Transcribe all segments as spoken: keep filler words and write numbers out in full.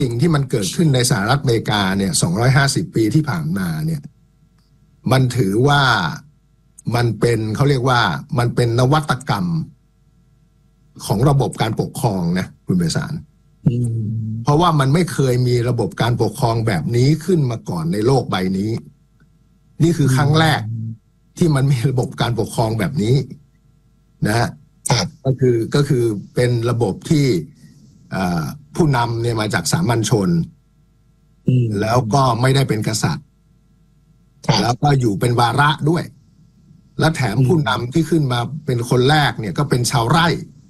สิ่งที่มันเกิดขึ้นในสหรัฐอเมริกาเนี่ยสองร้อยห้าสิบปีที่ผ่านมาเนี่ยมันถือว่ามันเป็นเขาเรียกว่ามันเป็นนวัตกรรมของระบบการปกครองนะคุณเบสารเพราะว่ามันไม่เคยมีระบบการปกครองแบบนี้ขึ้นมาก่อนในโลกใบนี้นี่คือครั้งแรกที่มันมีระบบการปกครองแบบนี้นะฮะก็คือก็คือเป็นระบบที่ผู้นำเนี่ยมาจากสามัญชนแล้วก็ไม่ได้เป็นกษัตริย์แล้วก็อยู่เป็นวาระด้วยและแถมผู้นำที่ขึ้นมาเป็นคนแรกเนี่ยก็เป็นชาวไร่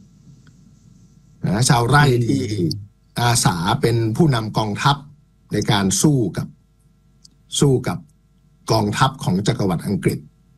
นะชาวไร่ที่อาสาเป็นผู้นำกองทัพในการสู้กับสู้กับกองทัพของจักรวรรดิอังกฤษ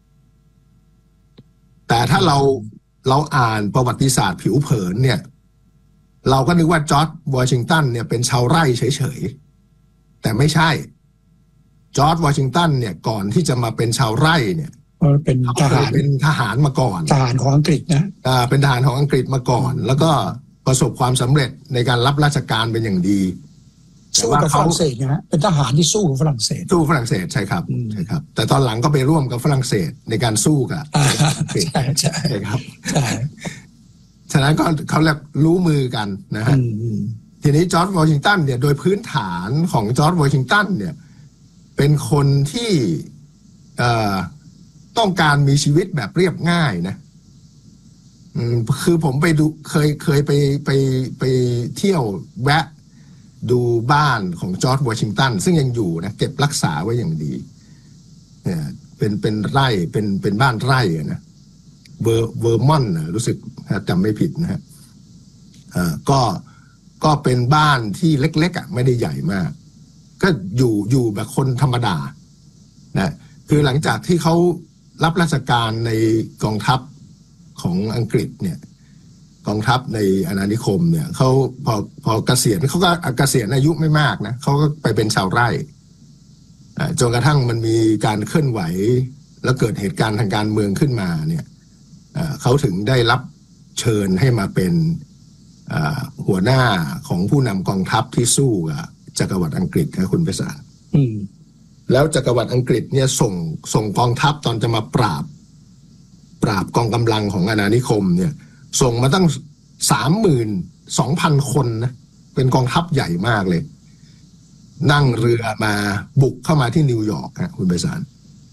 แต่ถ้าเราเราอ่านประวัติศาสตร์ผิวเผินเนี่ยเราก็นึกว่าจอร์จวอชิงตันเนี่ยเป็นชาวไร่เฉยๆแต่ไม่ใช่จอร์จวอชิงตันเนี่ยก่อนที่จะมาเป็นชาวไร่เนี่ยเป็นทหารเป็นทหารมาก่อนทหารของอังกฤษนะอ่าเป็นทหารของอังกฤษมาก่อนแล้วก็ประสบความสำเร็จในการรับราชการเป็นอย่างดีสู้กับฝรั่งเศสนะฮะเป็นทหารที่สู้กับฝรั่งเศสสู้ฝรั่งเศสใช่ครับใช่ครับแต่ตอนหลังก็ไปร่วมกับฝรั่งเศสในการสู้กับใช่ใช่ครับใช่ฉะนั้นก็เขาเรียกรู้มือกันนะฮะทีนี้จอร์จวอชิงตันเนี่ยโดยพื้นฐานของจอร์จวอชิงตันเนี่ยเป็นคนที่ต้องการมีชีวิตแบบเรียบง่ายนะคือผมไปดูเคยเคยไปไปไปเที่ยวแวะดูบ้านของจอร์จวอชิงตันซึ่งยังอยู่นะเก็บรักษาไว้อย่างดีเนี่ยเป็นเป็นไร่เป็นเป็นบ้านไร่นะเวอร์เวอร์มอนต์รู้สึกจำไม่ผิดนะฮะอ่าก็ก็เป็นบ้านที่เล็กๆอ่ะไม่ได้ใหญ่มากก็อยู่อยู่แบบคนธรรมดานะคือหลังจากที่เขารับราชการในกองทัพของอังกฤษเนี่ยกองทัพในอาณานิคมเนี่ยเขาพอพอเกษียณเขาก็เกษียณอายุไม่มากนะเขาก็ไปเป็นชาวไร่จนกระทั่งมันมีการเคลื่อนไหวแล้วเกิดเหตุการณ์ทางการเมืองขึ้นมาเนี่ยเขาถึงได้รับเชิญให้มาเป็นหัวหน้าของผู้นำกองทัพที่สู้กับจักรวรรดิอังกฤษครับคุณเปษาแล้วจักรวรรดิอังกฤษเนี่ยส่งส่งกองทัพตอนจะมาปราบปราบกองกำลังของอาณานิคมเนี่ยส่งมาตั้งสามหมื่นสองพันคนนะเป็นกองทัพใหญ่มากเลยนั่งเรือมาบุกเข้ามาที่นิวยอร์กครับคุณไพศาล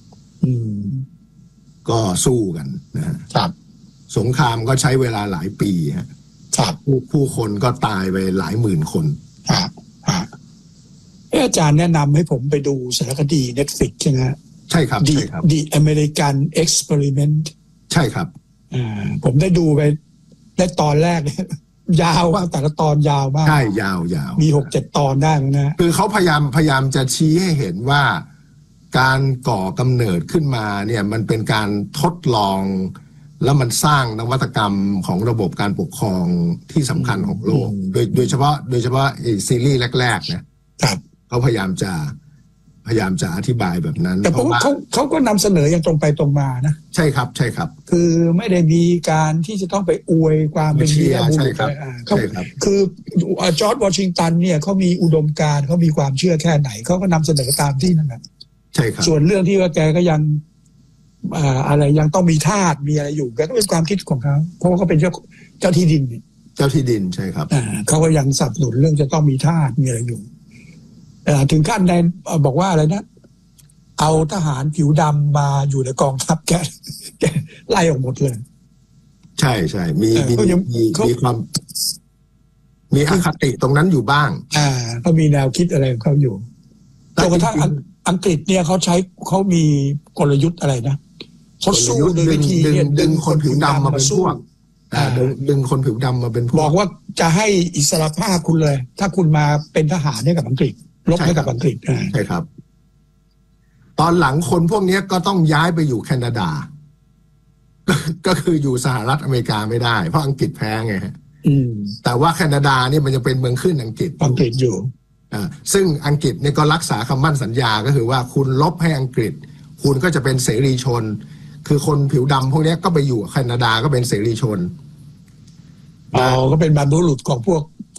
ก็สู้กันนะครับสงครามก็ใช้เวลาหลายปีฮะผู้ผู้คนก็ตายไปหลายหมื่นคนครับอาจารย์แนะนำให้ผมไปดูสารคดี Netflix ใช่ไหมใช่ครับใช่ครับ The American Experiment ใช่ครับอ่าผมได้ดูไปได้ตอนแรกเนี่ยยาวมากแต่ละตอนยาวมากใช่ยาวยาวมีหกเจ็ดตอนได้นะคือเขาพยายามพยายามจะชี้ให้เห็นว่าการก่อกำเนิดขึ้นมาเนี่ยมันเป็นการทดลองแล้วมันสร้างนวัตกรรมของระบบการปกครองที่สำคัญของโลกโดยโดยเฉพาะโดยเฉพาะซีรีส์แรกๆนะครับเขาพยายามจะพยายามจะอธิบายแบบนั้นแต่ผมเขาเขาก็นำเสนออย่างตรงไปตรงมานะใช่ครับใช่ครับคือไม่ได้มีการที่จะต้องไปอวยความเป็นวีรบุรุษใช่ครับคือจอร์จวอชิงตันเนี่ยเขามีอุดมการณ์เขามีความเชื่อแค่ไหนเขาก็นำเสนอตามที่นั่นแหละใช่ครับส่วนเรื่องที่ว่าแกก็ยังอะไรยังต้องมีทาสมีอะไรอยู่แกก็เป็นความคิดของเขาเพราะว่าเขาเป็นเจ้าเจ้าที่ดินเจ้าที่ดินใช่ครับเขาก็ยังสนับสนุนเรื่องจะต้องมีทาสมีอะไรอยู่ถึงขั้นในบอกว่าอะไรนะเอาทหารผิวดำมาอยู่ในกองทัพแกแกไล่ออกหมดเลยใช่ใช่มีมีมีมีความมีอคติตรงนั้นอยู่บ้างอ่าเขามีแนวคิดอะไรของเขาอยู่จนกระทั่งอังกฤษเนี่ยเขาใช้เขามีกลยุทธ์อะไรนะเขาสู้โดยวิธีดึงคนผิวดำมาเป็นพวกดึงคนผิวดำมาเป็นพวกบอกว่าจะให้อิสรภาพคุณเลยถ้าคุณมาเป็นทหารให้กับอังกฤษลบให้กับอังกฤษใช่ครับตอนหลังคนพวกนี้ก็ต้องย้ายไปอยู่แคนาดาก็คืออยู่สหรัฐอเมริกาไม่ได้เพราะอังกฤษแพ้ไงฮะแต่ว่าแคนาดาเนี่ยมันจะเป็นเมืองขึ้นอังกฤษอังกฤษอยู่อ่าซึ่งอังกฤษเนี่ยก็รักษาคำมั่นสัญญาก็คือว่าคุณลบให้อังกฤษคุณก็จะเป็นเสรีชนคือคนผิวดำพวกนี้ก็ไปอยู่แคนาดาก็เป็นเสรีชนอ๋อก็เป็นบรรพบุรุษของพวก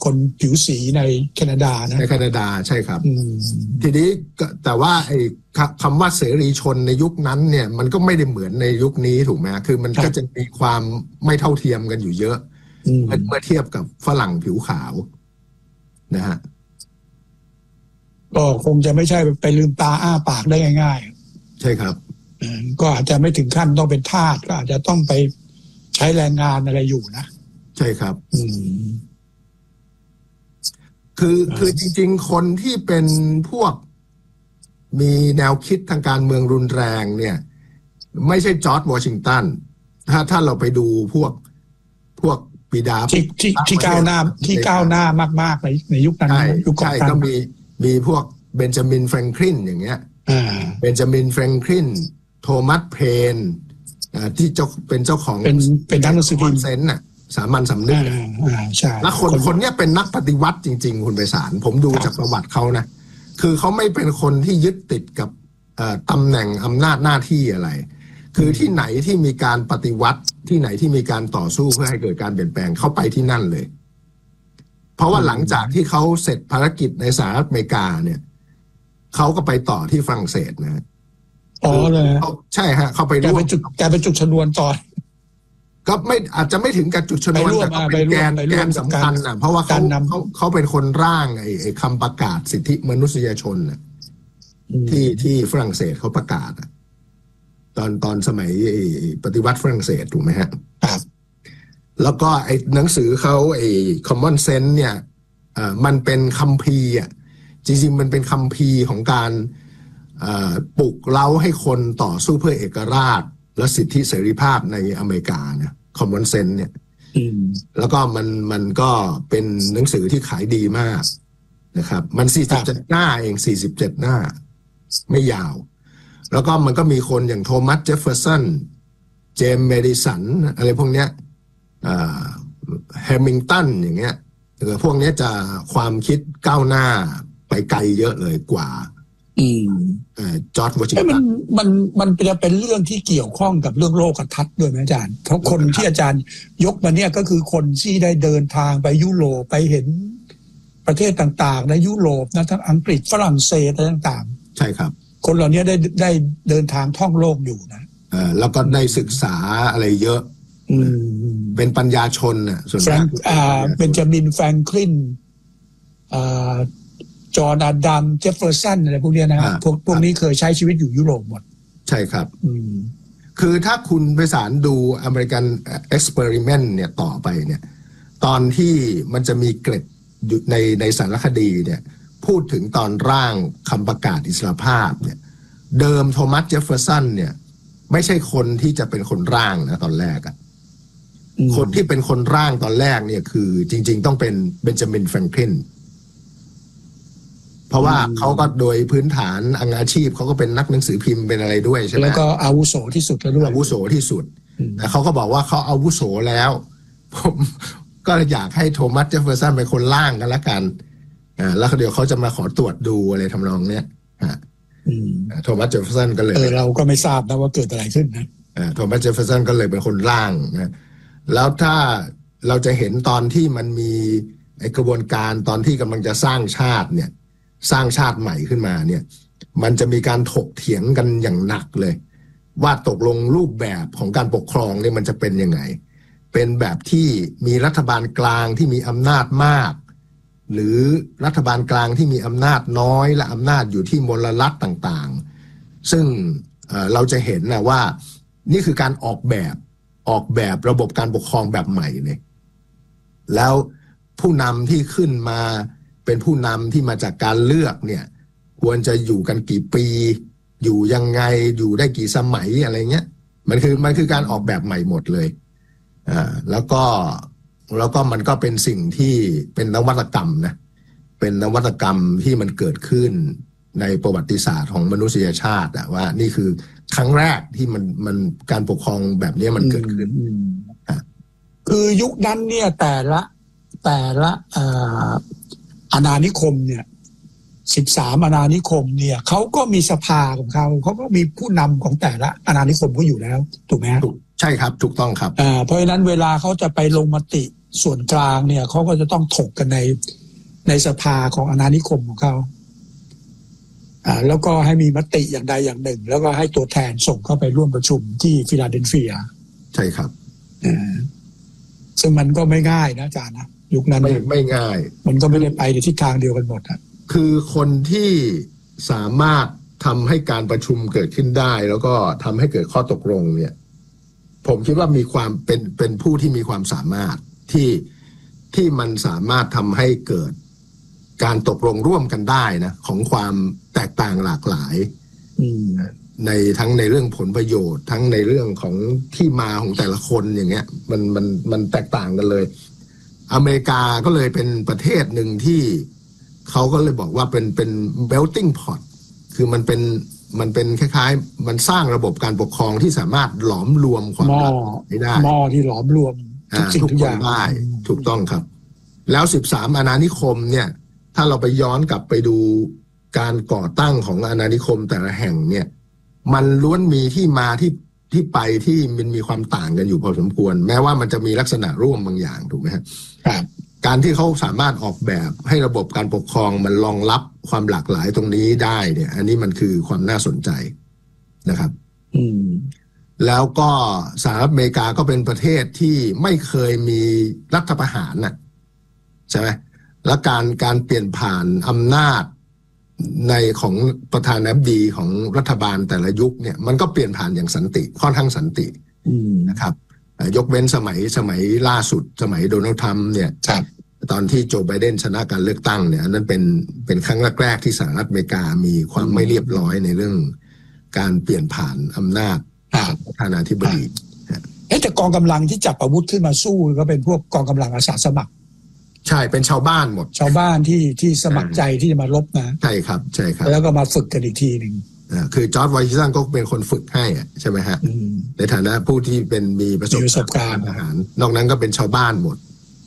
คนผิวสีในแคนาดานะในแคนาดาใช่ครับอืมทีนี้แต่ว่าไอ้คำว่าเสรีชนในยุคนั้นเนี่ยมันก็ไม่ได้เหมือนในยุคนี้ถูกไหมคือมันก็จะมีความไม่เท่าเทียมกันอยู่เยอะเมื่อเทียบกับฝรั่งผิวขาวนะฮะก็คงจะไม่ใช่ไปลืมตาอ้าปากได้ง่ายๆใช่ครับก็อาจจะไม่ถึงขั้นต้องเป็นทาสก็อาจจะต้องไปใช้แรงงานอะไรอยู่นะใช่ครับอืมคือคือจริงๆคนที่เป็นพวกมีแนวคิดทางการเมืองรุนแรงเนี่ยไม่ใช่จอร์จวอชิงตันถ้าถ้าเราไปดูพวกพวกบิดาที่ที่ที่ก้าวหน้าที่ก้าวหน้ามากๆในในยุคนั้นยุคก่อนก็มีมีพวกเบนจามินแฟรงคลินอย่างเงี้ยเบนจามินแฟรงคลินโทมัสเพนที่เจ้าเป็นเจ้าของเป็นเป็นนักหนังสือพิมพ์เซนน่ะสามัญสำนึกแล้วคนคนนี้เป็นนักปฏิวัติจริงๆคุณไพศาลผมดูจากประวัติเขานะคือเขาไม่เป็นคนที่ยึดติดกับตำแหน่งอำนาจหน้าที่อะไรคือที่ไหนที่มีการปฏิวัติที่ไหนที่มีการต่อสู้เพื่อให้เกิดการเปลี่ยนแปลงเขาไปที่นั่นเลยเพราะว่าหลังจากที่เขาเสร็จภารกิจในสหรัฐอเมริกาเนี่ยเขาก็ไปต่อที่ฝรั่งเศสนะอ๋อเลยใช่ฮะเขาไปร่วมเป็นจุดแกเป็นจุดชนวนต่อก็ไม่อาจจะไม่ถึงกับจุดชนวนแต่ก็เป็นแกนแกนสำคัญนะเพราะว่าเขาเขาเขาเป็นคนร่างไอ้ไอ้คำประกาศสิทธิมนุษยชนนะที่ที่ฝรั่งเศสเขาประกาศตอนตอนสมัยปฏิวัติฝรั่งเศสถูกไหมฮะครับแล้วก็ไอ้หนังสือเขาไอ้ Common Sense เนี่ยอ่ามันเป็นคัมภีร์อ่ะจริงๆมันเป็นคัมภีร์ของการปลุกเร้าให้คนต่อสู้เพื่อเอกราชและสิทธิเสรีภาพในอเมริกาเนี่ย Common Sense เนี่ยแล้วก็มันมันก็เป็นหนังสือที่ขายดีมากนะครับมันสี่สิบเจ็ดหน้าเองสี่สิบเจ็ดหน้าไม่ยาวแล้วก็มันก็มีคนอย่างโทมัสเจฟเฟอร์สันเจมส์เมดิสันอะไรพวกเนี้ยแฮมิงตันอย่างเงี้ยพวกนี้จะความคิดก้าวหน้าไปไกลเยอะเลยกว่าจอร์จวอชิงตันมันมันมันจะเป็นเรื่องที่เกี่ยวข้องกับเรื่องโลกทัศน์ด้วยไหมอาจารย์เพราะคนที่อาจารย์ยกมาเนี่ยก็คือคนที่ได้เดินทางไปยุโรปไปเห็นประเทศต่างๆในยุโรปนะทั้งอังกฤษฝรั่งเศสอะไรต่างๆใช่ครับคนเหล่านี้ได้ได้เดินทางท่องโลกอยู่นะเออแล้วก็ได้ศึกษาอะไรเยอะเป็นปัญญาชนน่ะส่วนมากเบนจามินแฟรงคลินจอห์นอาดัมเจฟเฟอร์สันอะไรพวกนี้นะครับพวกพวกนี้เคยใช้ชีวิตอยู่ยุโรปหมดใช่ครับคือถ้าคุณไปสารดูอเมริกันเอ็กซ์เพร์ริเมนต์เนี่ยต่อไปเนี่ยตอนที่มันจะมีเกร็ดในในสารคดีเนี่ยพูดถึงตอนร่างคำประกาศอิสรภาพเนี่ยเดิมโทมัสเจฟเฟอร์สันเนี่ยไม่ใช่คนที่จะเป็นคนร่างนะตอนแรกอะคนที่เป็นคนร่างตอนแรกเนี่ยคือจริงๆต้องเป็นเบนจามินแฟรงคลินเพราะว่าเขาก็โดยพื้นฐานอาชีพเขาก็เป็นนักหนังสือพิมพ์เป็นอะไรด้วยใช่ไหมแล้วก็อาวุโสที่สุดแล้วด้วยอาวุโสที่สุดแต่เขาก็บอกว่าเขาอาวุโสแล้วผมก็อยากให้โทมัสเจฟเฟอร์สันเป็นคนร่างกันละกันอ่าแล้วเดี๋ยวเขาจะมาขอตรวจดูอะไรทำนองเนี้ยฮะโทมัสเจฟเฟอร์สันก็เลยเออเราก็ไม่ทราบนะว่าเกิดอะไรขึ้นนะอ่าโทมัสเจฟเฟอร์สันก็เลยเป็นคนร่างนะแล้วถ้าเราจะเห็นตอนที่มันมีไอกระบวนการตอนที่กำลังจะสร้างชาติเนี่ยสร้างชาติใหม่ขึ้นมาเนี่ยมันจะมีการถกเถียงกันอย่างหนักเลยว่าตกลงรูปแบบของการปกครองเนี่ยมันจะเป็นยังไงเป็นแบบที่มีรัฐบาลกลางที่มีอำนาจมากหรือรัฐบาลกลางที่มีอำนาจน้อยและอำนาจอยู่ที่มลรัฐต่างๆซึ่งเราจะเห็นนะว่านี่คือการออกแบบออกแบบระบบการปกครองแบบใหม่เลยแล้วผู้นำที่ขึ้นมาเป็นผู้นำที่มาจากการเลือกเนี่ยควรจะอยู่กันกี่ปีอยู่ยังไงอยู่ได้กี่สมัยอะไรเงี้ยมันคือมันคือการออกแบบใหม่หมดเลยอ่าแล้วก็แล้วก็มันก็เป็นสิ่งที่เป็นนวัตกรรมนะเป็นนวัตกรรมที่มันเกิดขึ้นในประวัติศาสตร์ของมนุษยชาติอะว่านี่คือครั้งแรกที่มันมันการปกครองแบบนี้มันเกิดขึ้นคือยุคนั้นเนี่ยแต่ละแต่ละอาณานิคมเนี่ยสิบสามอาณานิคมเนี่ยเขาก็มีสภาของเขาเขาก็มีผู้นำของแต่ละอาณานิคมก็อยู่แล้วถูกไหมฮะใช่ครับถูกต้องครับอ่าเพราะฉะนั้นเวลาเขาจะไปลงมติส่วนกลางเนี่ยเขาก็จะต้องถกกันในในสภาของอาณานิคมของเขาอ่าแล้วก็ให้มีมติอย่างใดอย่างหนึ่งแล้วก็ให้ตัวแทนส่งเข้าไปร่วมประชุมที่ฟิลาเดลเฟียใช่ครับอ่าซึ่งมันก็ไม่ง่ายนะอาจารย์นะยุคนั้นไม่ไม่ง่ายมันก็ไม่ได้ไปในทิศทางเดียวกันหมดอ่ะคือคนที่สามารถทำให้การประชุมเกิดขึ้นได้แล้วก็ทำให้เกิดข้อตกลงเนี่ยผมคิดว่ามีความเป็นเป็นผู้ที่มีความสามารถที่ที่มันสามารถทำให้เกิดการตกลงร่วมกันได้นะของความแตกต่างหลากหลายในทั้งในเรื่องผลประโยชน์ทั้งในเรื่องของที่มาของแต่ละคนอย่างเงี้ยมันมันมันแตกต่างกันเลยอเมริกาก็เลยเป็นประเทศหนึ่งที่เขาก็เลยบอกว่าเป็นเป็น melting pot คือมันเป็นมันเป็นคล้ายๆมันสร้างระบบการปกครองที่สามารถหลอมรวมความหลากหลายได้หม้อที่หลอมรวมทุกสิ่งทุกอย่างได้ถูกต้องครับแล้วสิบสามอาณานิคมเนี่ยถ้าเราไปย้อนกลับไปดูการก่อตั้งของอาณานิคมแต่ละแห่งเนี่ยมันล้วนมีที่มาที่ที่ไปที่มันมีความต่างกันอยู่พอสมควรแม้ว่ามันจะมีลักษณะร่วมบางอย่างถูกไหมครับการที่เขาสามารถออกแบบให้ระบบการปกครองมันรองรับความหลากหลายตรงนี้ได้เนี่ยอันนี้มันคือความน่าสนใจนะครับอืมแล้วก็สหรัฐอเมริกาก็เป็นประเทศที่ไม่เคยมีรัฐประหารน่ะใช่ไหมและการการเปลี่ยนผ่านอำนาจในของประธานาธิบดีของรัฐบาลแต่ละยุคเนี่ยมันก็เปลี่ยนผ่านอย่างสันติค่อนข้างสันตินะครับยกเว้นสมัยสมัยล่าสุดสมัยโดนัลด์ทรัมป์เนี่ยตอนที่โจไบเดนชนะการเลือกตั้งเนี่ยนั้นเป็นเป็นครั้งแรกๆที่สหรัฐอเมริกามีความไม่เรียบร้อยในเรื่องการเปลี่ยนผ่านอำนาจประธานาธิบดีเอ๊ะแต่กองกำลังที่จับอาวุธขึ้นมาสู้ก็เป็นพวกกองกำลังอาสาสมัครใช่เป็นชาวบ้านหมดชาวบ้านที่ที่สมัครใจที่จะมารบนะใช่ครับใช่ครับแล้วก็มาฝึกกันอีกทีหนึ่งคือจอร์จวอชิงตันก็เป็นคนฝึกให้ใช่ไหมฮะในฐานะผู้ที่เป็นมีประสบการณ์ทหารนอกนั้นก็เป็นชาวบ้านหมด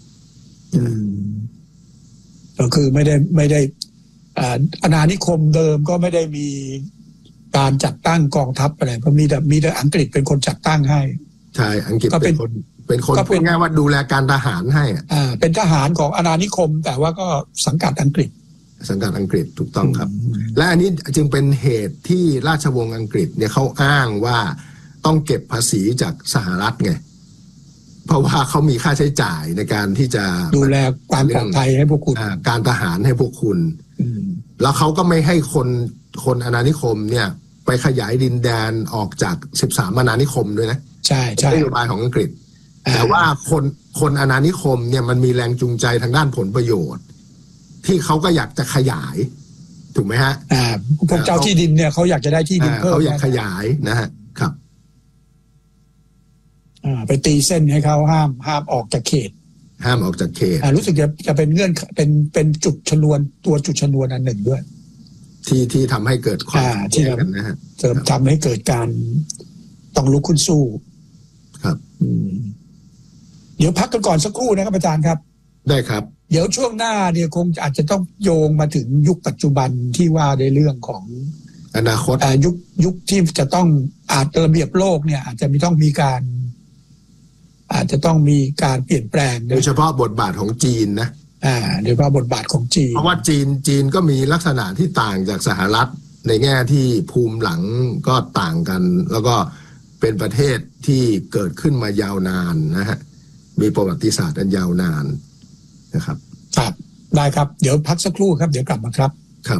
ก็คือไม่ได้ไม่ได้อาณานิคมเดิมก็ไม่ได้มีการจัดตั้งกองทัพอะไรเพราะมีแต่มีแต่อังกฤษเป็นคนจัดตั้งให้ใช่อังกฤษเป็นคนเป็นคนพูดง่ายว่าดูแลการทหารให้อ่าเป็นทหารของอาณานิคมแต่ว่าก็สังกัดอังกฤษสังกัดอังกฤษถูกต้องครับและอันนี้จึงเป็นเหตุที่ราชวงศ์อังกฤษเนี่ยเขาอ้างว่าต้องเก็บภาษีจากสหรัฐไงเพราะว่าเขามีค่าใช้จ่ายในการที่จะดูแลความปลอดภัยให้พวกคุณการทหารให้พวกคุณแล้วเขาก็ไม่ให้คนคนอาณานิคมเนี่ยไปขยายดินแดนออกจากสิบสามอาณานิคมด้วยนะใช่ใช่นโยบายของอังกฤษแต่ว่าคนคนอาณานิคมเนี่ยมันมีแรงจูงใจทางด้านผลประโยชน์ที่เขาก็อยากจะขยายถูกไหมฮะอ่าพวกเจ้าที่ดินเนี่ยเขาอยากจะได้ที่ดินเพิ่มเขาอยากขยายนะฮะครับอ่าไปตีเส้นให้เขาห้ามห้ามออกจากเขตห้ามออกจากเขตอ่ารู้สึกจะจะเป็นเงื่อนเป็นเป็นจุดชนวนตัวจุดชนวนอันหนึ่งด้วยที่ที่ทำให้เกิดความที่กันนะฮะทำให้เกิดการต้องลุกขึ้นสู้ครับเดี๋ยวพักกันก่อนสักครู่นะครับอาจารย์ครับได้ครับเดี๋ยวช่วงหน้าเนี่ยคงอาจจะต้องโยงมาถึงยุคปัจจุบันที่ว่าในเรื่องของอนาคตยุคยุคที่จะต้องอาจระเบียบโลกเนี่ยอาจจะมีต้องมีการอาจจะต้องมีการเปลี่ยนแปลงโดยเฉพาะบทบาทของจีนนะอ่าโดยเฉพาะบทบาทของจีนเพราะว่าจีนจีนก็มีลักษณะที่ต่างจากสหรัฐในแง่ที่ภูมิหลังก็ต่างกันแล้วก็เป็นประเทศที่เกิดขึ้นมายาวนานนะฮะมีประวัติศาสตร์อันยาวนานนะครับครับได้ครับเดี๋ยวพักสักครู่ครับเดี๋ยวกลับมาครับครับ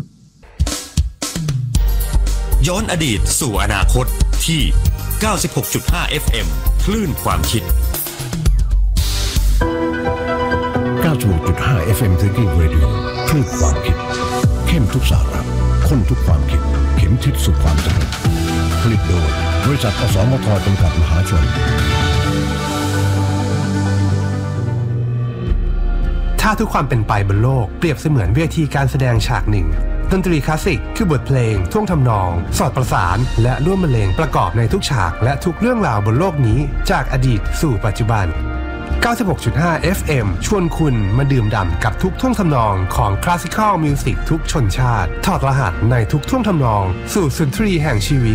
ย้อนอดีตสู่อนาคตที่ เก้าสิบหกจุดห้า เอฟ เอ็ม คลื่นความคิดเก้าสิบหกจุดห้า เอฟ เอ็ม Thinking Radio คลื่นความคิดเข้มทุกสาระข้นทุกความคิดเข็มทิศสู่ความสำเร็จผลิตโดยบริษัทอสมทจำกัดมหาชนถ้าทุกความเป็นไปบนโลกเปรียบเสมือนเวทีการแสดงฉากหนึ่งดนตรีคลาสสิกคือบทเพลงท่วงทำนองสอดประสานและร่วมบรรเลงประกอบในทุกฉากและทุกเรื่องราวบนโลกนี้จากอดีตสู่ปัจจุบัน เก้าสิบหกจุดห้า เอฟ เอ็ม ชวนคุณมาดื่มด่ำกับทุกท่วงทำนองของคลาสสิคอลมิวสิกทุกชนชาติถอดรหัสในทุกท่วงทำนองสู่สุนทรีแห่งชีวิต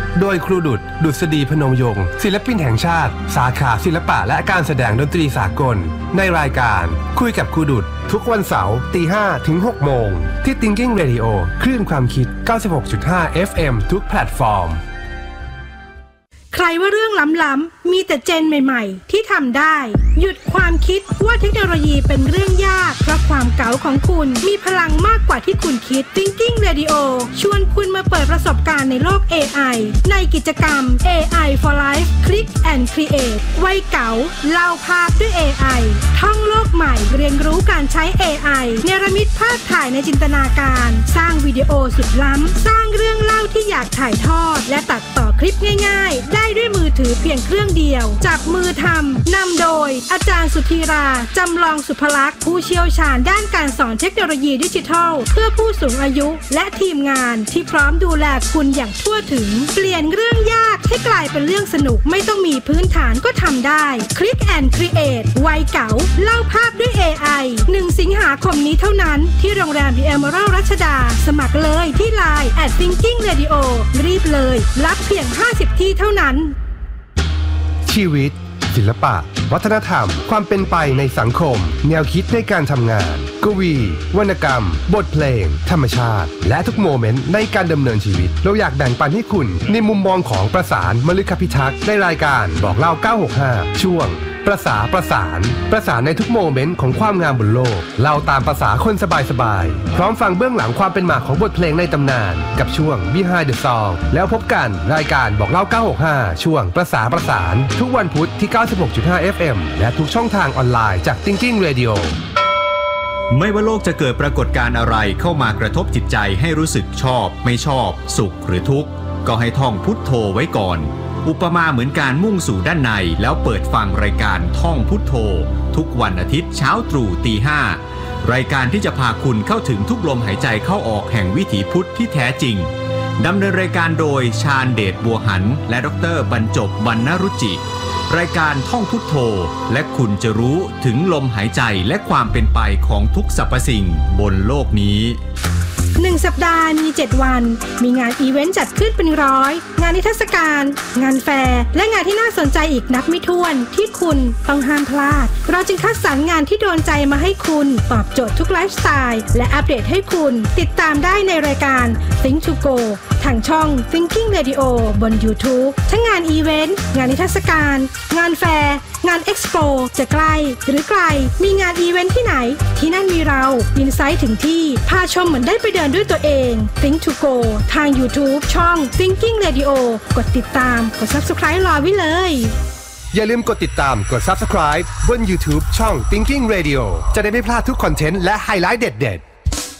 โดยครูดุษดุษฎีพนมยงค์ศิลปินแห่งชาติสาขาศิลปะและการแสดงดนตรีสากลในรายการคุยกับครูดุษทุกวันเสาร์ตีห้าถึงหกโมงที่ Thinking Radio คลื่นความคิด เก้าสิบหกจุดห้า เอฟ เอ็ม ทุกแพลตฟอร์มใครว่าเรื่องล้ำๆมีแต่เจนใหม่ๆที่ทำได้หยุดความคิดว่าเทคโนโลยีเป็นเรื่องยากเพราะความเก๋าของคุณมีพลังมากกว่าที่คุณคิด Thinking Radio ชวนคุณมาเปิดประสบการณ์ในโลก เอ ไอ ในกิจกรรม เอ ไอ for Life Click and Create วัยเก๋าเล่าภาพด้วย เอ ไอ ท่องโลกใหม่เรียนรู้การใช้ เอ ไอ เนรมิตภาพถ่ายในจินตนาการสร้างวิดีโอสุดล้ำสร้างเรื่องเล่าที่อยากถ่ายทอดและตัดต่อคลิปง่ายๆได้ด้วยมือถือเพียงเครื่องเดียวจับมือทำนำโดยอาจารย์สุธีราจำลองสุภลักษณ์ผู้เชี่ยวชาญด้านการสอนเทคโนโลยีดิจิทัลเพื่อผู้สูงอายุและทีมงานที่พร้อมดูแลคุณอย่างทั่วถึงเปลี่ยนเรื่องยากให้กลายเป็นเรื่องสนุกไม่ต้องมีพื้นฐานก็ทำได้ Click and Create วัยเก๋าเล่าภาพด้วย เอ ไอ หนึ่งสิงหาคมนี้เท่านั้นที่โรงแรม The Emerald รัชดาสมัครเลยที่ ไลน์ แอท Thinking Radio รีบเลยรับเพียงห้าสิบที่เท่านั้นชีวิตศิลปะวัฒนธรรมความเป็นไปในสังคมแนวคิดในการทำงานกวีวรรณกรรมบทเพลงธรรมชาติและทุกโมเมนต์ในการดำเนินชีวิตเราอยากแบ่งปันให้คุณในมุมมองของประสานมฤคพิทักษ์ในรายการบอกเล่าเก้าหกห้าช่วงประสาประสานประสานในทุกโมเมนต์ของความงามบนโลกเล่าตามภาษาคนสบายๆพร้อมฟังเบื้องหลังความเป็นมาของบทเพลงในตำนานกับช่วง Behind the Song แล้วพบกันรายการบอกเล่าเก้าหกห้าช่วงประสาประสานทุกวันพุธที่ เก้าสิบหกจุดห้า เอฟ เอ็ม และทุกช่องทางออนไลน์จาก Thinking Radio ไม่ว่าโลกจะเกิดปรากฏการณ์อะไรเข้ามากระทบจิตใจให้รู้สึกชอบไม่ชอบสุขหรือทุกข์ก็ให้ท่องพุทโธไว้ก่อนอุปมาเหมือนการมุ่งสู่ด้านในแล้วเปิดฟังรายการท่องพุทโธทุกวันอาทิตย์เช้าตรู่ตีห้ารายการที่จะพาคุณเข้าถึงทุกลมหายใจเข้าออกแห่งวิถีพุทธที่แท้จริงดำเนินรายการโดยชาญเดชบัวหันและดรบรรจบวรรณรุจิรายการท่องพุทโธและคุณจะรู้ถึงลมหายใจและความเป็นไปของทุกสรรพสิ่งบนโลกนี้หนึ่งสัปดาห์มีเจ็ดวันมีงานอีเวนต์จัดขึ้นเป็นร้อยงานนิทรรศการงานแฟร์และงานที่น่าสนใจอีกนับไม่ถ้วนที่คุณต้องห้ามพลาดเราจึงคัดสรรงานที่โดนใจมาให้คุณตอบโจทย์ทุกไลฟ์สไตล์และอัปเดตให้คุณติดตามได้ในรายการ Think to Go ทางช่อง Thinking Radio บน YouTube ทั้งงานอีเวนต์งานนิทรรศการงานแฟร์งานเอ็กซ์โปจะใกล้หรือไกลมีงานอีเวนต์ที่ไหนที่นั่นมีเราอินไซต์ถึงที่พาชมเหมือนได้ไปเดินด้วยตัวเอง Think to Go ทาง YouTube ช่อง Thinking Radio กดติดตามกด Subscribe รอไว้เลยอย่าลืมกดติดตามกด Subscribe บน YouTube ช่อง Thinking Radio จะได้ไม่พลาดทุกคอนเทนต์และไฮไลท์เด็ด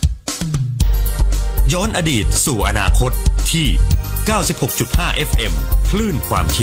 ๆย้อนอดีตสู่อนาคตที่ เก้าสิบหกจุดห้า เอฟ เอ็ม คลื่นความคิด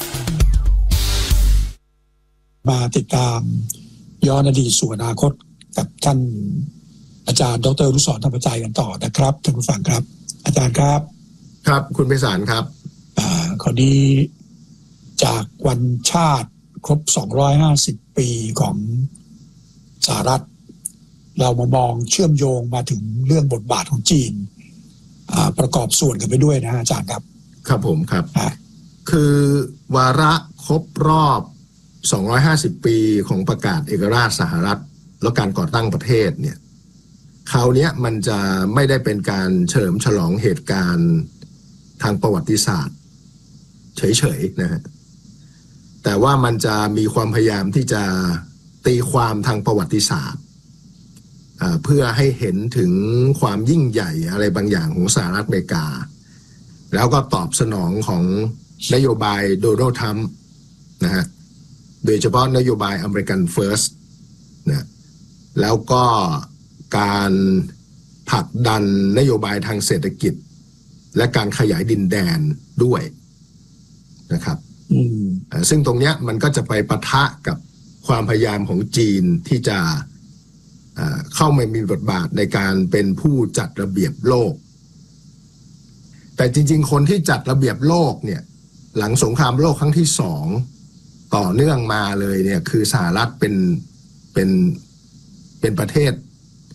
มาติดตามย้อนอดีตสู่อนาคตกับท่านอาจารย์ดร.อนุสรณ์ธรรมใจกันต่อนะครับท่านผู้ฟังครับอาจารย์ครับครับคุณไพศาลครับอ่าคราวนี้จากวันชาติครบสองร้อยห้าสิบปีของสหรัฐเรามามองเชื่อมโยงมาถึงเรื่องบทบาทของจีนอ่าประกอบส่วนกันไปด้วยนะอาจารย์ครับครับผมครับคือวาระครบรอบสองร้อยห้าสิบปีของประกาศเอกราชสหรัฐและการก่อตั้งประเทศเนี่ยคราวนี้มันจะไม่ได้เป็นการเฉลิมฉลองเหตุการณ์ทางประวัติศาสตร์เฉยๆนะฮะแต่ว่ามันจะมีความพยายามที่จะตีความทางประวัติศาสตร์เพื่อให้เห็นถึงความยิ่งใหญ่อะไรบางอย่างของสหรัฐอเมริกาแล้วก็ตอบสนองของนโยบายโดนัลด์ทรัมป์นะฮะโดยเฉพาะนโยบาย American First นะแล้วก็การผลักดันนโยบายทางเศรษฐกิจและการขยายดินแดนด้วยนะครับซึ่งตรงเนี้ยมันก็จะไปปะทะกับความพยายามของจีนที่จะเข้ามามีบทบาทในการเป็นผู้จัดระเบียบโลกแต่จริงๆคนที่จัดระเบียบโลกเนี่ยหลังสงครามโลกครั้งที่สองต่อเนื่องมาเลยเนี่ยคือสหรัฐเป็นเป็นเป็นประเทศ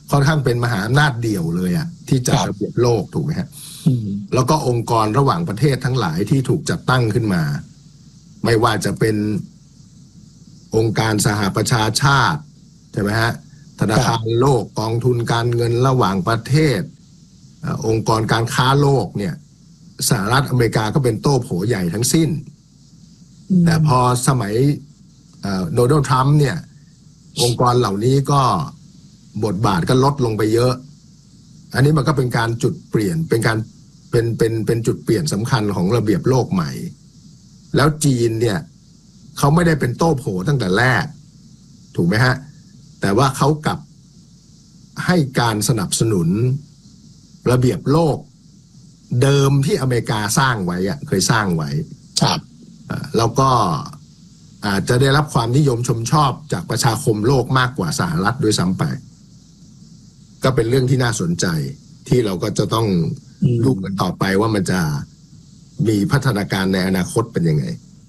ค่อนข้างเป็นมหาอำนาจเดี่ยวเลยอะที่จัดระเบียบโลกถูกไหมฮะแล้วก็องค์กรระหว่างประเทศทั้งหลายที่ถูกจัดตั้งขึ้นมาไม่ว่าจะเป็นองค์การสหประชาชาติใช่ไหมฮะธนาคารโลกกองทุนการเงินระหว่างประเทศองค์กรการค้าโลกเนี่ยสหรัฐอเมริกาก็เป็นโต้โผใหญ่ทั้งสิ้นแต่พอสมัยโดนัลด์ทรัมป์เนี่ยองค์กรเหล่านี้ก็บทบาทก็ลดลงไปเยอะอันนี้มันก็เป็นการจุดเปลี่ยนเป็นการเป็นเป็นเป็นจุดเปลี่ยนสำคัญของระเบียบโลกใหม่แล้วจีนเนี่ยเขาไม่ได้เป็นโต้โผตั้งแต่แรกถูกไหมฮะแต่ว่าเขากลับให้การสนับสนุนระเบียบโลกเดิมที่อเมริกาสร้างไว้อะเคยสร้างไว้ครับแล้วก็อาจจะได้รับความนิยมชมชอบจากประชาคมโลกมากกว่าสหรัฐด้วยซ้ำไปก็เป็นเรื่องที่น่าสนใจที่เราก็จะต้องดูกันต่อไปว่ามันจะมีพัฒนาการในอนาคตเป็นยังไง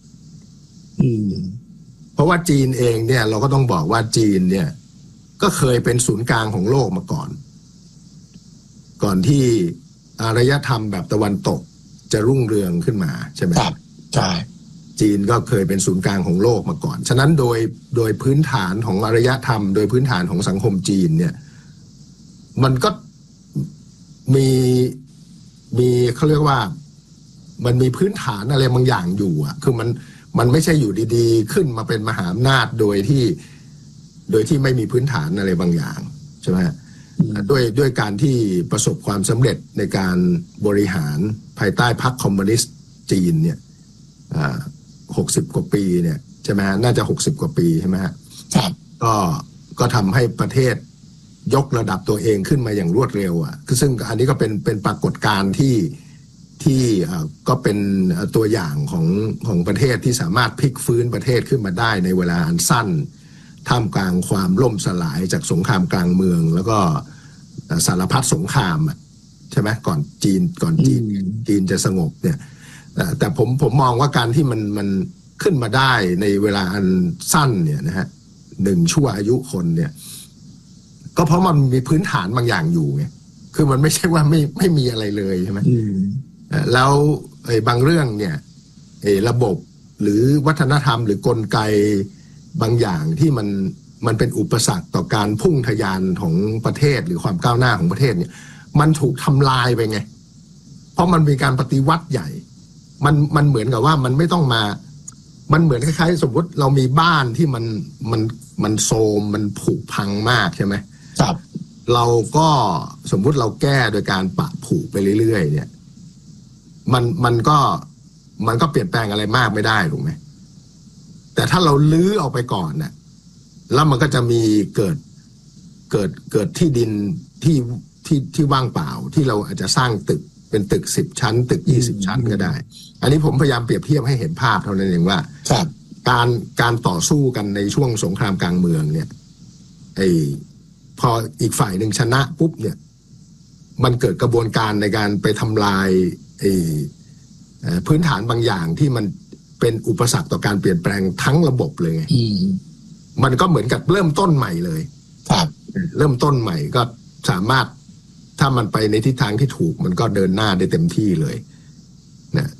เพราะว่าจีนเองเนี่ยเราก็ต้องบอกว่าจีนเนี่ยก็เคยเป็นศูนย์กลางของโลกมาก่อนก่อนที่อารยธรรมแบบตะวันตกจะรุ่งเรืองขึ้นมาใช่ไหมครับใช่จีนก็เคยเป็นศูนย์กลางของโลกมาก่อนฉะนั้นโดยโดยพื้นฐานของอารยธรรมโดยพื้นฐานของสังคมจีนเนี่ยมันก็มีมีเขาเรียกว่ามันมีพื้นฐานอะไรบางอย่างอยู่อ่ะคือมันมันไม่ใช่อยู่ดีๆขึ้นมาเป็นมหาอำนาจโดยที่โดยที่ไม่มีพื้นฐานอะไรบางอย่างใช่ไหมด้วยด้วยการที่ประสบความสำเร็จในการบริหารภายใต้พรรคคอมมิวนิสต์จีนเนี่ยหกสิบกว่าปีเนี่ยใช่ไหมฮะน่าจะหกสิบกว่าปีใช่ไหมฮะครับก็ก็ทำให้ประเทศยกระดับตัวเองขึ้นมาอย่างรวดเร็วอ่ะคือซึ่งอันนี้ก็เป็นเป็นปรากฏการณ์ที่ที่ก็เป็นตัวอย่างของของประเทศที่สามารถพลิกฟื้นประเทศขึ้นมาได้ในเวลาอันสั้นท่ามกลางความล่มสลายจากสงครามกลางเมืองแล้วก็สารพัดสงครามใช่ไหมก่อนจีนก่อนจีนจีนจะสงบเนี่ยแต่ผมผมมองว่าการที่มันมันขึ้นมาได้ในเวลาอันสั้นเนี่ยนะฮะหนึ่งชั่วอายุคนเนี่ยก็เพราะมันมีพื้นฐานบางอย่างอยู่ไงคือมันไม่ใช่ว่าไม่ไม่มีอะไรเลยใช่ไหมแล้วไอ้บางเรื่องเนี่ยไอ้ระบบหรือวัฒนธรรมหรือกลไกบางอย่างที่มันมันเป็นอุปสรรคต่อการพุ่งทะยานของประเทศหรือความก้าวหน้าของประเทศเนี่ยมันถูกทำลายไปไงเพราะมันมีการปฏิวัติใหญ่มันมันเหมือนกับว่ามันไม่ต้องมามันเหมือนคล้ายๆสมมติเรามีบ้านที่มันมันมันโทรมมันผุพังมากใช่ไหมครับเราก็สมมุติเราแก้โดยการปะผุไปเรื่อยๆเนี่ยมันมันก็มันก็เปลี่ยนแปลงอะไรมากไม่ได้ถูกไหมแต่ถ้าเราลื้อออกไปก่อนเนี่ยแล้วมันก็จะมีเกิดเกิดเกิดที่ดินที่ที่ที่ว่างเปล่าที่เราอาจจะสร้างตึกเป็นตึกสิบชั้นตึกยี่สิบชั้นก็ได้อันนี้ผมพยายามเปรียบเทียบให้เห็นภาพเท่านั้นเองว่าการการต่อสู้กันในช่วงสงครามกลางเมืองเนี่ยไอพออีกฝ่ายหนึ่งชนะปุ๊บเนี่ยมันเกิดกระบวนการในการไปทำลายไอพื้นฐานบางอย่างที่มันเป็นอุปสรรคต่อการเปลี่ยนแปลงทั้งระบบเลยไงมันก็เหมือนกับเริ่มต้นใหม่เลยครับเริ่มต้นใหม่ก็สามารถถ้ามันไปในทิศทางที่ถูกมันก็เดินหน้าได้เต็มที่เลยนะ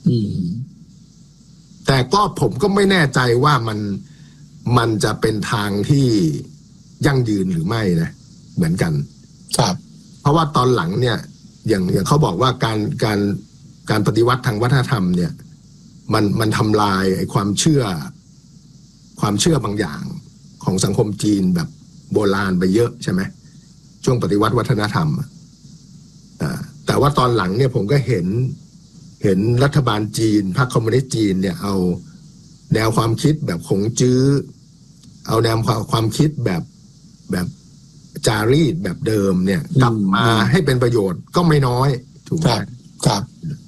แต่ก็ผมก็ไม่แน่ใจว่ามันมันจะเป็นทางที่ยั่งยืนหรือไม่นะเหมือนกันครับเพราะว่าตอนหลังเนี่ยอย่างอย่างเขาบอกว่าการการการปฏิวัติทางวัฒนธรรมเนี่ยมันมันทำลายไอ้ความเชื่อความเชื่อบางอย่างของสังคมจีนแบบโบราณไปเยอะใช่ไหมช่วงปฏิวัติวัฒนธรรมอ่าแต่ว่าตอนหลังเนี่ยผมก็เห็นเห็นรัฐบาลจีนพรรคคอมมิวนิสต์จีนเนี่ยเอาแนวความคิดแบบขงจื้อเอาแนวความคิดแบบแบบจารีตแบบเดิมเนี่ยกลับมาให้เป็นประโยชน์ก็ไม่น้อยถูกไหมครับ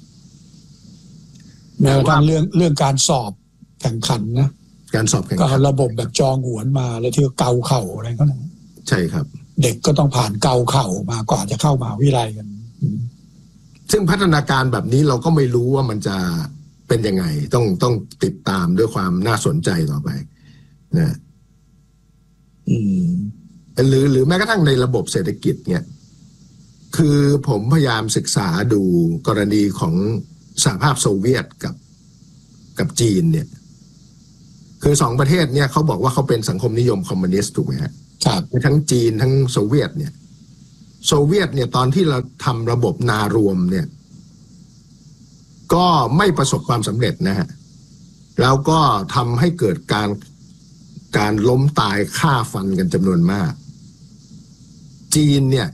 แม้กระทั่งเรื่องเรื่องการสอบแข่งขันนะการสอบแข่งขันก็ระบบแบบจองหวนมาแล้วที่เกาเข่าอะไรก็นะใช่ครับเด็กก็ต้องผ่านเกาเข่ามาก่อนจะเข้ามหาวิทยาลัยกันซึ่งพัฒนาการแบบนี้เราก็ไม่รู้ว่ามันจะเป็นยังไงต้องต้องติดตามด้วยความน่าสนใจต่อไปนะอืมหรือหรือแม้กระทั่งในระบบเศรษฐกิจเนี่ยคือผมพยายามศึกษาดูกรณีของสหภาพโซเวียตกับกับจีนเนี่ยคือสองประเทศเนี่ยเขาบอกว่าเขาเป็นสังคมนิยมคอมมิวนิสต์ถูกไหมฮะครับทั้งจีนทั้งโซเวียตเนี่ยโซเวียตเนี่ยตอนที่เราทำระบบนารวมเนี่ยก็ไม่ประสบความสำเร็จนะฮะแล้วก็ทำให้เกิดการการล้มตายฆ่าฟันกันจำนวนมากจีนเนี่ย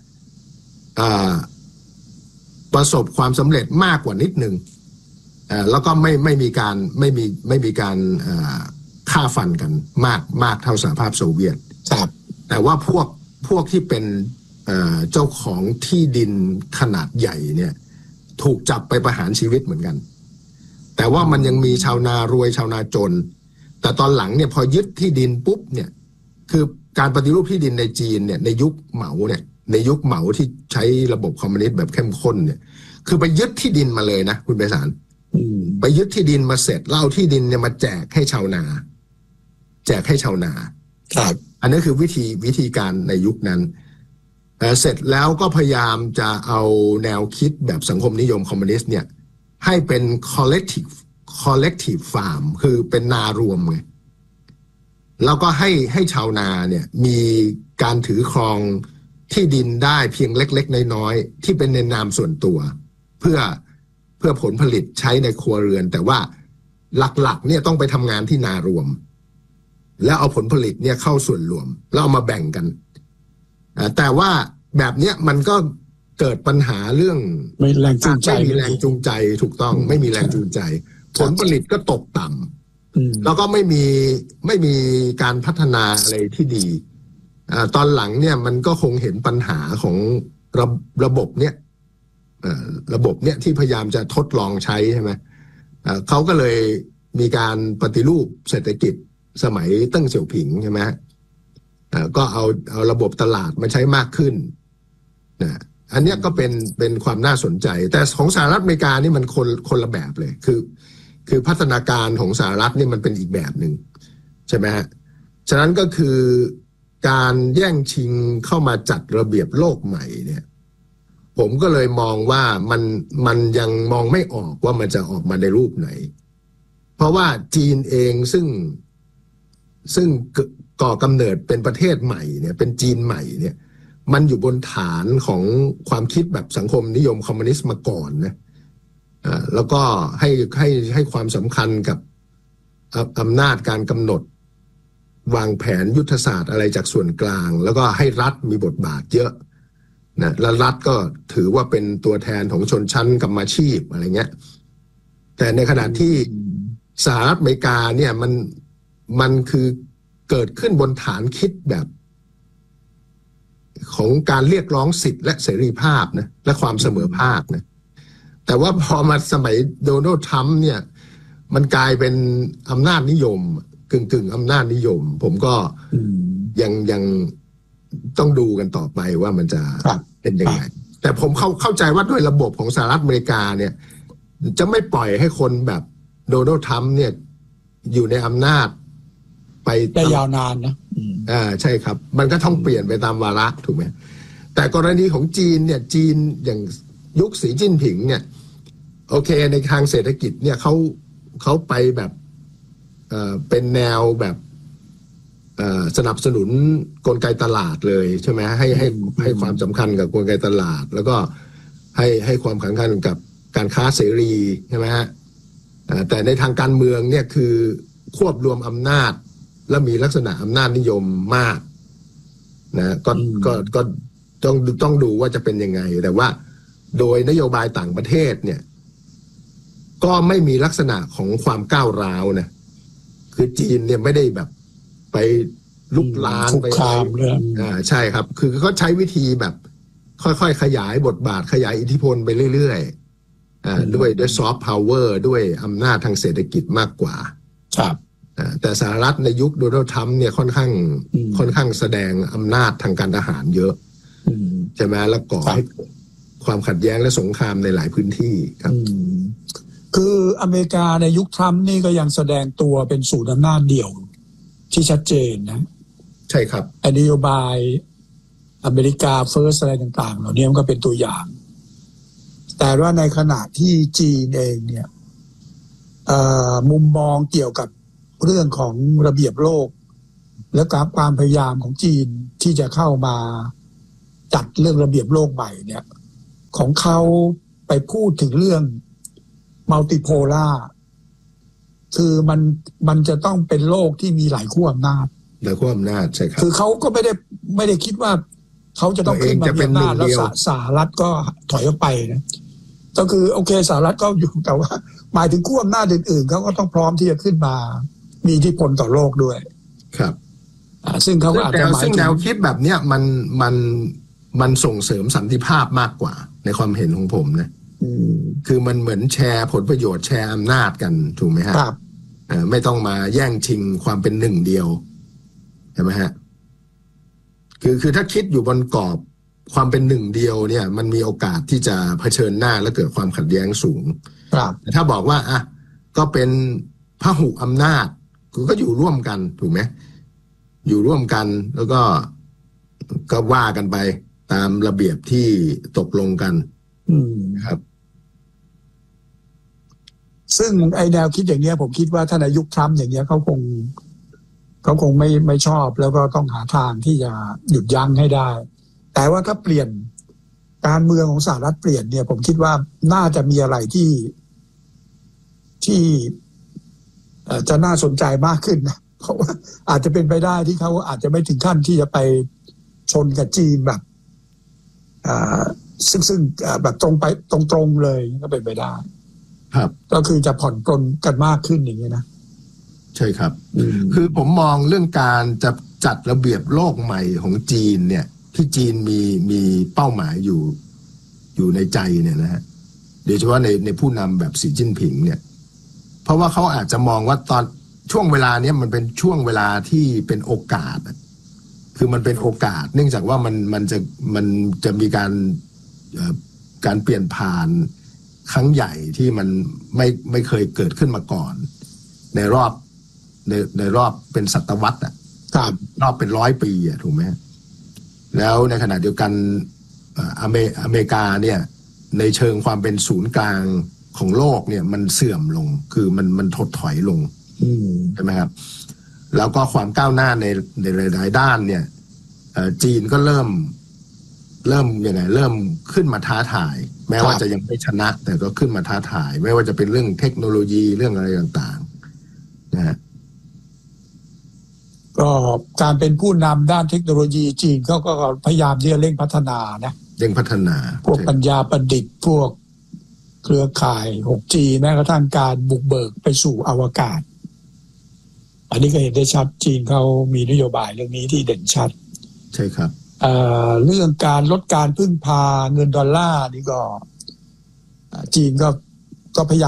ประสบความสำเร็จมากกว่านิดนึงแล้วก็ไม่ไม่มีการไม่มีไม่มีการฆ่าฟันกันมากมากเท่าสหภาพโซเวียตครับแต่ว่าพวกพวกที่เป็นเจ้าของที่ดินขนาดใหญ่เนี่ยถูกจับไปประหารชีวิตเหมือนกันแต่ว่ามันยังมีชาวนารวยชาวนาจนแต่ตอนหลังเนี่ยพอยึดที่ดินปุ๊บเนี่ยคือการปฏิรูปที่ดินในจีนเนี่ยในยุคเหมาเนี่ยในยุคเหมาที่ใช้ระบบคอมมิวนิสต์แบบเข้มข้นเนี่ยคือไปยึดที่ดินมาเลยนะคุณไพศาลไปยึดที่ดินมาเสร็จแล้วเอาที่ดินเนี่ยมาแจกให้ชาวนาแจกให้ชาวนาครับอันนี้คือวิธีวิธีการในยุคนั้นเสร็จแล้วก็พยายามจะเอาแนวคิดแบบสังคมนิยมคอมมิวนิสต์เนี่ยให้เป็น collective collective farm คือเป็นนารวมไงแล้วก็ให้ให้ชาวนาเนี่ยมีการถือครองที่ดินได้เพียงเล็กๆน้อยๆที่เป็นในนามส่วนตัวเพื่อเพื่อผลผลิตใช้ในครัวเรือนแต่ว่าหลักๆเนี่ยต้องไปทำงานที่นารวมแล้วเอาผลผลิตเนี่ยเข้าส่วนรวมแล้วเอามาแบ่งกันแต่ว่าแบบเนี้ยมันก็เกิดปัญหาเรื่องไม่แรงจูงใจไม่มีแรงจูงใจถูกต้องไม่มีแรงจูงใจผลผลิตก็ตกต่ำแล้วก็ไม่มีไม่มีการพัฒนาอะไรที่ดีตอนหลังเนี่ยมันก็คงเห็นปัญหาของระระบบเนี่ยระบบเนี่ยที่พยายามจะทดลองใช้ใช่ไหมเขาก็เลยมีการปฏิรูปเศรษฐกิจสมัยเติ้งเสี่ยวผิงใช่ไหมก็เอาเอาระบบตลาดมาใช้มากขึ้นนะอันนี้ก็เป็นเป็นความน่าสนใจแต่ของสหรัฐอเมริกานี่มันคนคนละแบบเลยคือคือพัฒนาการของสหรัฐนี่มันเป็นอีกแบบหนึ่งใช่ไหมฮะฉะนั้นก็คือการแย่งชิงเข้ามาจัดระเบียบโลกใหม่เนี่ยผมก็เลยมองว่ามันมันยังมองไม่ออกว่ามันจะออกมาในรูปไหนเพราะว่าจีนเองซึ่งซึ่งก่อกำเนิดเป็นประเทศใหม่เนี่ยเป็นจีนใหม่เนี่ยมันอยู่บนฐานของความคิดแบบสังคมนิยมคอมมิวนิสต์มาก่อนนะอ่าแล้วก็ให้ให้ให้ความสำคัญกับอำนาจการกำหนดวางแผนยุทธศาสตร์อะไรจากส่วนกลางแล้วก็ให้รัฐมีบทบาทเยอะนะและรัฐก็ถือว่าเป็นตัวแทนของชนชั้นกรรมาชีพอะไรเงี้ยแต่ในขณะที่สหรัฐอเมริกาเนี่ยมันมันคือเกิดขึ้นบนฐานคิดแบบของการเรียกร้องสิทธิ์และเสรีภาพนะและความเสมอภาคนะแต่ว่าพอมาสมัยโดนัลด์ทรัมป์เนี่ยมันกลายเป็นอำนาจนิยมกึ่งกึ่งอำนาจนิยมผมก็ยังยังต้องดูกันต่อไปว่ามันจะเป็นยังไงแต่ผมเข้าเข้าใจว่าด้วยระบบของสหรัฐอเมริกาเนี่ยจะไม่ปล่อยให้คนแบบโดนัลด์ทรัมป์เนี่ยอยู่ในอำนาจไปได้ยาวนานนะอ่าใช่ครับมันก็ต้องเปลี่ยนไปตามวาระถูกไหมแต่กรณีของจีนเนี่ยจีนอย่างยุคสีจิ้นผิงเนี่ยโอเคในทางเศรษฐกิจเนี่ยเขาเขาไปแบบเอ่อเป็นแนวแบบเอ่อสนับสนุนกลไกตลาดเลยใช่ไหมให้ให้ให้ความสำคัญกับกลไกตลาดแล้วก็ให้ให้ความสำคัญกับการค้าเสรีใช่ไหมฮะแต่ในทางการเมืองเนี่ยคือควบรวมอำนาจและมีลักษณะอำนาจนิยมมากนะก็ก็ก็ต้องต้องดูว่าจะเป็นยังไงแต่ว่าโดยนโยบายต่างประเทศเนี่ยก็ไม่มีลักษณะของความก้าวร้าวนะคือจีนเนี่ยไม่ได้แบบไปลุกลามไปอ่าใช่ครับคือเขาใช้วิธีแบบค่อยๆขยายบทบาทขยายอิทธิพลไปเรื่อยๆอ่าด้วยด้วยซอฟต์พาวเวอร์ด้วยอำนาจทางเศรษฐกิจมากกว่าครับแต่สหรัฐในยุคโดนัลด์ทรัมป์เนี่ยค่อนข้างค่อนข้างแสดงอำนาจทางการทหารเยอะใช่ไหมแล้วก่อให้ความขัดแย้งและสงครามในหลายพื้นที่ครับคืออเมริกาในยุคทรัมป์นี่ก็ยังแสดงตัวเป็นศูนย์อำนาจเดี่ยวที่ชัดเจนนะใช่ครับนโยบายอเมริกาเฟิร์สอะไรต่างๆเหล่านี้มันก็เป็นตัวอย่างแต่ว่าในขณะที่จีนเองเนี่ยมุมมองเกี่ยวกับเรื่องของระเบียบโลกและการความพยายามของจีนที่จะเข้ามาจัดเรื่องระเบียบโลกใหม่เนี่ยของเขาไปพูดถึงเรื่องมัลติโพล่าคือมันมันจะต้องเป็นโลกที่มีหลายขั้วอำนาจหลายขั้วอำนาจใช่ครับคือเขาก็ไม่ได้ไม่ได้คิดว่าเขาจะต้องขึ้นมามีอำนาจแล้วสหรัฐก็ถอยออกไปนะก็คือโอเคสหรัฐก็อยู่แต่ว่าหมายถึงขั้วอำนาจอื่นๆเขาก็ต้องพร้อมที่จะขึ้นมามีอิทธิพลต่อโลกด้วยครับซึ่งเขาก็อาจจะหมายถึงแนวคิดแบบเนี้ยมันมันมันส่งเสริมสันติภาพมากกว่าในความเห็นของผมนะคือมันเหมือนแชร์ผลประโยชน์แชร์อำนาจกันถูกไหมฮะครับไม่ต้องมาแย่งชิงความเป็นหนึ่งเดียวใช่ไหมฮะคือคือถ้าคิดอยู่บนกรอบความเป็นหนึ่งเดียวเนี่ยมันมีโอกาสที่จะเผชิญหน้าและเกิดความขัดแย้งสูงครับแต่ถ้าบอกว่าอ่ะก็เป็นพหุอำนาจก็อยู่ร่วมกันถูกไหมอยู่ร่วมกันแล้วก็ก็ว่ากันไปตามระเบียบที่ตกลงกันครับซึ่งไอแนวคิดอย่างเงี้ยผมคิดว่าถ้าในยุคทรัมป์อย่างเงี้ยเขาคงเขาคงไม่ไม่ชอบแล้วก็ต้องหาทางที่จะหยุดยั้งให้ได้แต่ว่าถ้าเปลี่ยนการเมืองของสหรัฐเปลี่ยนเนี่ยผมคิดว่าน่าจะมีอะไรที่ที่จะน่าสนใจมากขึ้นนะเพราะว่าอาจจะเป็นไปได้ที่เขาอาจจะไม่ถึงขั้นที่จะไปชนกับจีนแบบซึ่งซึ่งแบบตรงไปตรงๆเลยก็เป็นไปได้ครับก็คือจะผ่อนปลนกันมากขึ้นอย่างนี้นะใช่ครับคือผมมองเรื่องการจะจัดระเบียบโลกใหม่ของจีนเนี่ยที่จีนมีมีเป้าหมายอยู่อยู่ในใจเนี่ยนะฮะโดยเฉพาะในในผู้นำแบบสีจิ้นผิงเนี่ยเพราะว่าเขาอาจจะมองว่าตอนช่วงเวลาเนี้ยมันเป็นช่วงเวลาที่เป็นโอกาสคือมันเป็นโอกาสเนื่องจากว่ามันมันจะมันจะมีการการเปลี่ยนผ่านครั้งใหญ่ที่มันไม่ไม่เคยเกิดขึ้นมาก่อนในรอบในในรอบเป็นศตวรรษอ่ะรอบเป็นร้อยปีอ่ะถูกไหมแล้วในขณะเดียวกันอเมอเมริกาเนี่ยในเชิงความเป็นศูนย์กลางของโลกเนี่ยมันเสื่อมลงคือมันมันถดถอยลงใช่ไหมครับแล้วก็ความก้าวหน้าในในหลายด้านเนี่ยจีนก็เริ่มเริ่มยังไงเริ่มขึ้นมาท้าทายแม้ว่าจะยังไม่ชนะแต่ก็ขึ้นมาท้าทายไม่ว่าจะเป็นเรื่องเทคโนโลยีเรื่องอะไรต่างๆนะฮะก็การเป็นผู้นำด้านเทคโนโลยีจีนเขาก็พยายามที่จะเร่งพัฒนานะเร่งพัฒนาพวกปัญญาประดิษฐ์พวกเครือข่าย หกจี แม้กระทั่งการบุกเบิกไปสู่อวกาศอันนี้ก็เห็นได้ชัดจีนเขามีนโยบายเรื่องนี้ที่เด่นชัดใช่ครับเอ่อเรื่องการลดการพึ่งพาเงินดอลลาร์นี่ก็จีนก็ก็พยายาม